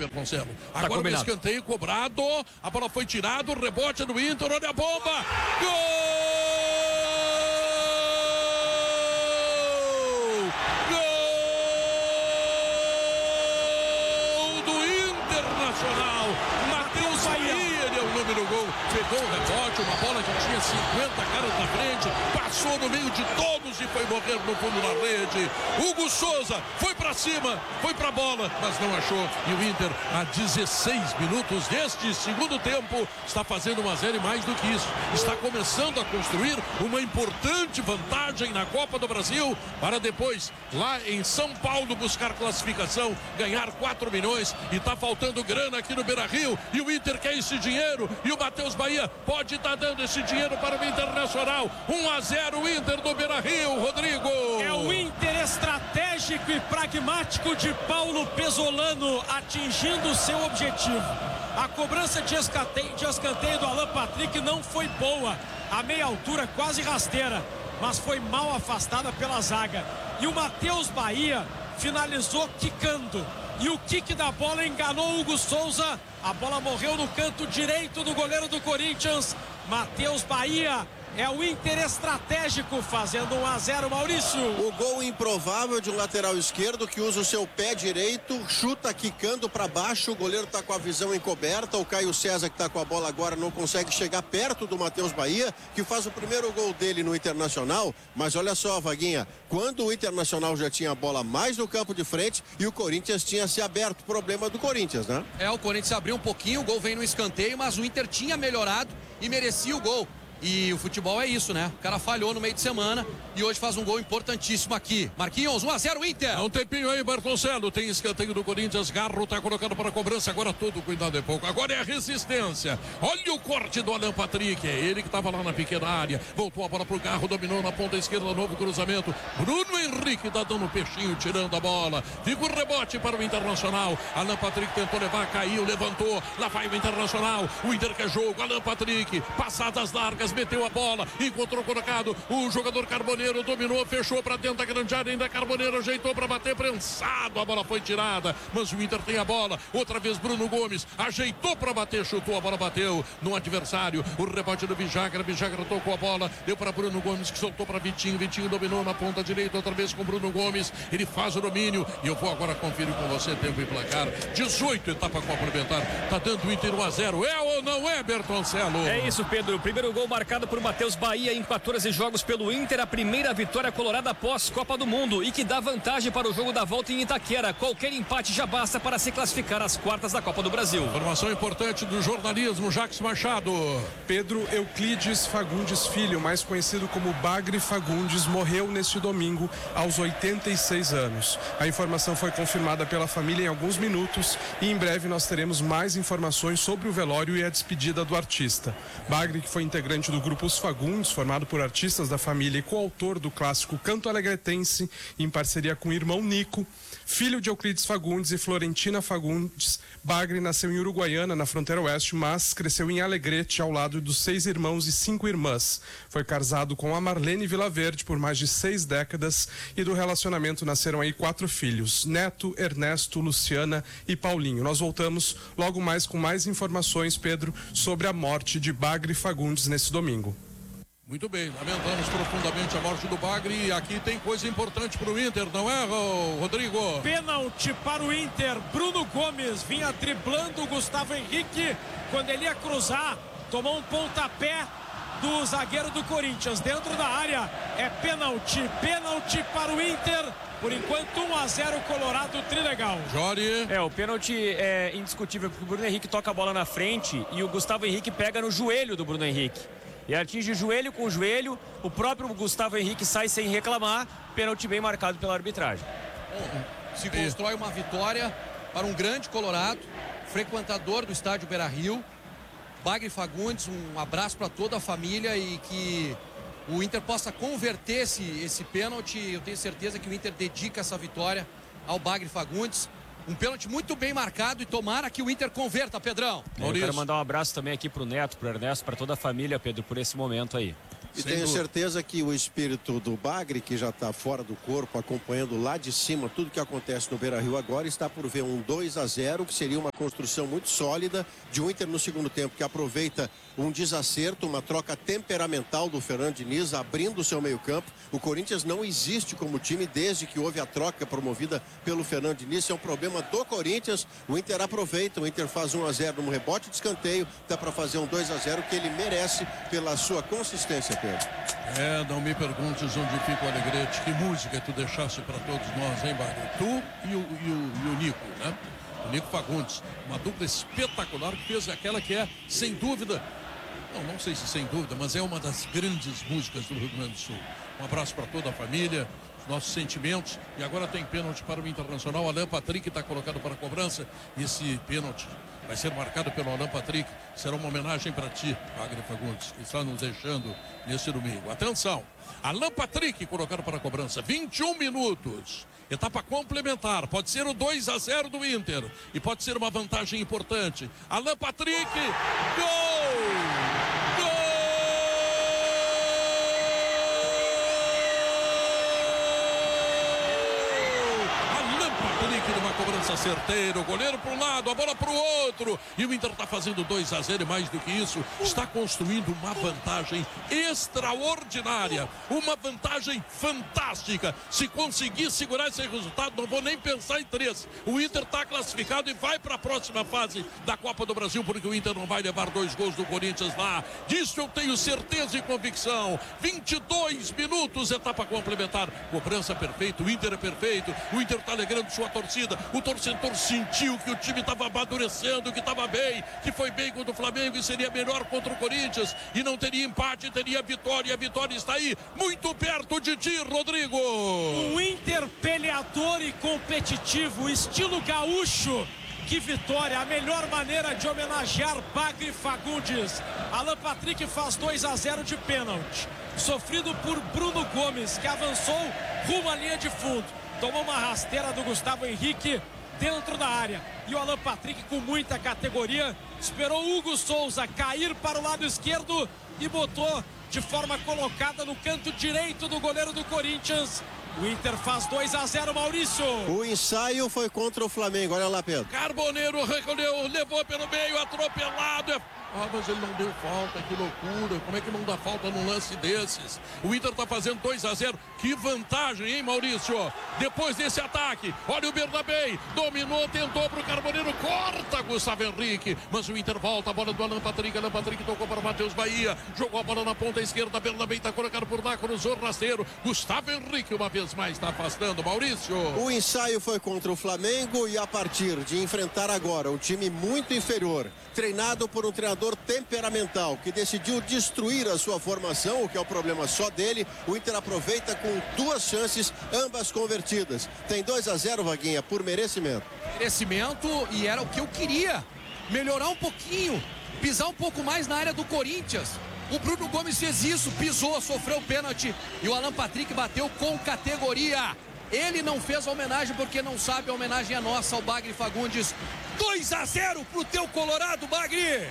Bertoncello. Agora o escanteio cobrado, a bola foi tirada, o rebote do Inter, olha a bomba! Gol! Gol do Internacional! Matheus Bahia, ele é o nome do gol. Pegou o rebote, uma bola que tinha 50 caras na frente, passou no meio de todos e foi morrer no fundo da rede. Hugo Souza foi pra cima, foi pra bola, mas não achou. E o Inter, a 16 minutos deste segundo tempo, está fazendo 1-0 e mais do que isso. Está começando a construir uma importante vantagem na Copa do Brasil para depois, lá em São Paulo, buscar classificação, ganhar 4 milhões e está faltando grana aqui no Beira-Rio e o Inter quer esse dinheiro e o Matheus Bahia pode estar dando esse dinheiro para o Internacional. 1-0 o Inter do Beira-Rio, Rodrigo. É o Inter estratégico e pragmático de Paulo Pesolano atingindo o seu objetivo. A cobrança de escanteio do Alan Patrick não foi boa. A meia altura quase rasteira, mas foi mal afastada pela zaga. E o Matheus Bahia finalizou quicando. E o quique da bola enganou o Hugo Souza. A bola morreu no canto direito do goleiro do Corinthians. Matheus Bahia é o Inter estratégico fazendo 1-0, Maurício. O gol improvável de um lateral esquerdo que usa o seu pé direito, chuta quicando para baixo, o goleiro está com a visão encoberta, o Caio César que está com a bola agora não consegue chegar perto do Matheus Bahia, que faz o primeiro gol dele no Internacional, mas olha só, Vaguinha, quando o Internacional já tinha a bola mais no campo de frente e o Corinthians tinha se aberto, problema do Corinthians, né? O Corinthians abriu um pouquinho, o gol vem no escanteio, mas o Inter tinha melhorado e merecia o gol. E o futebol é isso, né? O cara falhou no meio de semana e hoje faz um gol importantíssimo aqui. Marquinhos, 1-0 Inter. Há um tempinho aí, Bertoncello. Tem escanteio do Corinthians. Garro tá colocando para a cobrança. Agora todo cuidado é pouco. Agora é a resistência. Olha o corte do Alan Patrick. É ele que estava lá na pequena área. Voltou a bola pro Garro, dominou na ponta esquerda, novo cruzamento. Bruno Henrique tá dando um peixinho, tirando a bola. Fica o rebote para o Internacional. Alan Patrick tentou levar, caiu, levantou. Lá vai o Internacional. O Inter quer jogo. Alan Patrick, passadas largas. Meteu a bola, encontrou colocado o jogador Carboneiro, dominou, fechou para dentro da grande área, ainda Carboneiro ajeitou para bater, prensado, a bola foi tirada, mas o Inter tem a bola, outra vez Bruno Gomes, ajeitou para bater, chutou, a bola bateu no adversário, o rebote do Vijagra tocou a bola, deu para Bruno Gomes, que soltou para Vitinho dominou na ponta direita, outra vez com Bruno Gomes, ele faz o domínio, e eu vou agora conferir com você, tempo e placar, 18 etapa complementar, tá dando o Inter 1-0, é ou não é, Bertoncello? É isso, Pedro, o primeiro gol marcado por Matheus Bahia em 14 jogos pelo Inter, a primeira vitória colorada após Copa do Mundo e que dá vantagem para o jogo da volta em Itaquera. Qualquer empate já basta para se classificar às quartas da Copa do Brasil. Informação importante do jornalismo, Jacques Machado. Pedro Euclides Fagundes Filho, mais conhecido como Bagre Fagundes, morreu neste domingo aos 86 anos. A informação foi confirmada pela família em alguns minutos e em breve nós teremos mais informações sobre o velório e a despedida do artista. Bagre, que foi integrante do grupo Os Fagundes, formado por artistas da família e coautor do clássico Canto Alegretense, em parceria com o irmão Nico. Filho de Euclides Fagundes e Florentina Fagundes, Bagre nasceu em Uruguaiana, na fronteira oeste, mas cresceu em Alegrete, ao lado dos 6 irmãos e 5 irmãs. Foi casado com a Marlene Vilaverde por mais de 6 décadas e do relacionamento nasceram aí 4 filhos, Neto, Ernesto, Luciana e Paulinho. Nós voltamos logo mais com mais informações, Pedro, sobre a morte de Bagre Fagundes nesse domingo. Muito bem, lamentamos profundamente a morte do Bagre e aqui tem coisa importante para o Inter, não é, Rodrigo? Pênalti para o Inter, Bruno Gomes vinha driblando o Gustavo Henrique, quando ele ia cruzar, tomou um pontapé do zagueiro do Corinthians, dentro da área, é pênalti para o Inter, por enquanto 1-0 Colorado, trilegal. Jori. O pênalti é indiscutível, porque o Bruno Henrique toca a bola na frente e o Gustavo Henrique pega no joelho do Bruno Henrique. E atinge joelho com joelho, o próprio Gustavo Henrique sai sem reclamar, pênalti bem marcado pela arbitragem. Se constrói uma vitória para um grande Colorado, frequentador do estádio Beira-Rio, Bagre Fagundes, um abraço para toda a família e que o Inter possa converter esse pênalti. Eu tenho certeza que o Inter dedica essa vitória ao Bagre Fagundes. Um pênalti muito bem marcado e tomara que o Inter converta, Pedrão. Eu quero mandar um abraço também aqui pro Neto, pro Ernesto, para toda a família, Pedro, por esse momento aí. E tenho certeza que o espírito do Bagre, que já está fora do corpo, acompanhando lá de cima tudo que acontece no Beira-Rio agora, está por ver um 2-0, que seria uma construção muito sólida de um Inter no segundo tempo, que aproveita um desacerto, uma troca temperamental do Fernando Diniz, abrindo o seu meio-campo. O Corinthians não existe como time desde que houve a troca promovida pelo Fernando Diniz. É um problema do Corinthians. O Inter aproveita, o Inter faz 1-0 num rebote de escanteio, dá para fazer um 2-0 que ele merece pela sua consistência, Pedro. Não me perguntes onde fica o Alegrete. Que música tu deixasse para todos nós, hein, Bagre? Tu e o Nico, né? O Nico Fagundes, uma dupla espetacular que fez aquela que é, sem dúvida, não sei se sem dúvida, mas é uma das grandes músicas do Rio Grande do Sul. Um abraço para toda a família, os nossos sentimentos. E agora tem pênalti para o Internacional. Alan Patrick está colocado para a cobrança. Esse pênalti vai ser marcado pelo Alan Patrick. Será uma homenagem para ti, Bagre Fagundes, que está nos deixando nesse domingo. Atenção, Alan Patrick colocado para a cobrança. 21 minutos. Etapa complementar. Pode ser o 2-0 do Inter. E pode ser uma vantagem importante. Alan Patrick. Gol! Uma cobrança certeira, o goleiro para um lado, a bola para o outro, e o Inter está fazendo 2-0 e mais do que isso, está construindo uma vantagem extraordinária, uma vantagem fantástica. Se conseguir segurar esse resultado, não vou nem pensar em 3. O Inter está classificado e vai para a próxima fase da Copa do Brasil, porque o Inter não vai levar 2 gols do Corinthians lá. Disso eu tenho certeza e convicção. 22 minutos, etapa complementar, cobrança perfeita, o Inter é perfeito, o Inter está alegrando sua torcida. O torcedor sentiu que o time estava amadurecendo, que estava bem, que foi bem contra o Flamengo e seria melhor contra o Corinthians e não teria empate, teria vitória. A vitória está aí, muito perto de ti, Rodrigo. Um Inter peleador e competitivo, estilo gaúcho. Que vitória, a melhor maneira de homenagear Bagre Fagundes. Alan Patrick faz 2-0 de pênalti, sofrido por Bruno Gomes, que avançou rumo à linha de fundo. Tomou uma rasteira do Gustavo Henrique dentro da área. E o Alan Patrick, com muita categoria, esperou o Hugo Souza cair para o lado esquerdo e botou de forma colocada no canto direito do goleiro do Corinthians. O Inter faz 2-0, Maurício. O ensaio foi contra o Flamengo, olha lá, Pedro. Carboneiro recolheu, levou pelo meio, atropelado. Mas ele não deu falta, que loucura. Como é que não dá falta num lance desses? O Inter tá fazendo 2-0. Que vantagem, hein, Maurício? Depois desse ataque, olha o Bernabé, dominou, tentou pro Carboneiro, corta Gustavo Henrique. Mas o Inter volta, a bola do Alan Patrick. Alan Patrick tocou para o Matheus Bahia, jogou a bola na ponta esquerda. Bernabé tá colocado por lá, cruzou rasteiro. Gustavo Henrique uma vez mais está afastando, Maurício. O ensaio foi contra o Flamengo e a partir de enfrentar agora um time muito inferior, treinado por um treinador temperamental, que decidiu destruir a sua formação, o que é o problema só dele, o Inter aproveita com 2 chances, ambas convertidas. Tem 2-0, Vaguinha, por merecimento. Merecimento, e era o que eu queria. Melhorar um pouquinho, pisar um pouco mais na área do Corinthians. O Bruno Gomes fez isso, pisou, sofreu pênalti e o Alan Patrick bateu com categoria. Ele não fez a homenagem porque não sabe, a homenagem é nossa ao Bagre Fagundes. 2-0 pro teu Colorado, Bagre.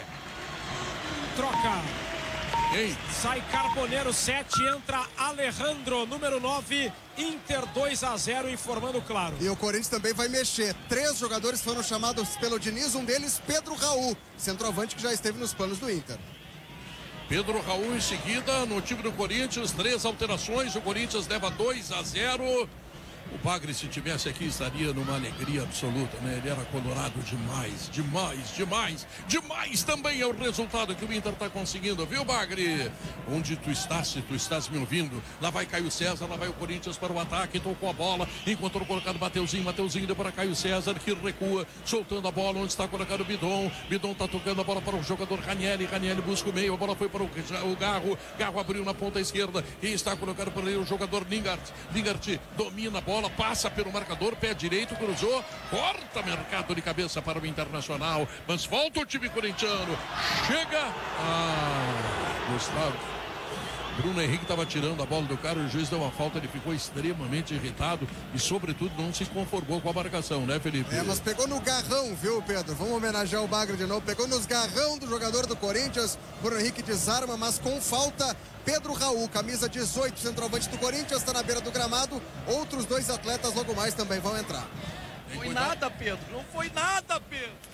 Troca. Ei. Sai Carboneiro, 7, entra Alejandro, número 9, Inter 2-0, informando claro. E o Corinthians também vai mexer. 3 jogadores foram chamados pelo Diniz, um deles Pedro Raul, centroavante que já esteve nos planos do Inter. Pedro Raul em seguida no time do Corinthians, 3 alterações, o Corinthians leva 2-0. O Bagre, se tivesse aqui, estaria numa alegria absoluta, né? Ele era colorado demais, demais também é o resultado que o Inter está conseguindo, viu, Bagre? Onde tu estás, se tu estás me ouvindo? Lá vai Caio César, lá vai o Corinthians para o ataque, tocou a bola, encontrou colocado Mateuzinho deu para Caio César, que recua, soltando a bola, onde está colocado o Bidon está tocando a bola para o jogador Ranieri busca o meio, a bola foi para o Garro abriu na ponta esquerda, e está colocado para ele o jogador Lingard domina a bola, passa pelo marcador, pé direito, cruzou, corta mercado de cabeça para o Internacional, mas volta o time corintiano, chega, Bruno Henrique estava tirando a bola do cara, o juiz deu uma falta, ele ficou extremamente irritado e, sobretudo, não se conformou com a marcação, né, Felipe? Mas pegou no garrão, viu, Pedro? Vamos homenagear o Bagre de novo. Pegou nos garrão do jogador do Corinthians. Bruno Henrique desarma, mas com falta. Pedro Raul, camisa 18, centroavante do Corinthians, está na beira do gramado. Outros 2 atletas logo mais também vão entrar. Não foi nada, Pedro. Não foi nada, Pedro.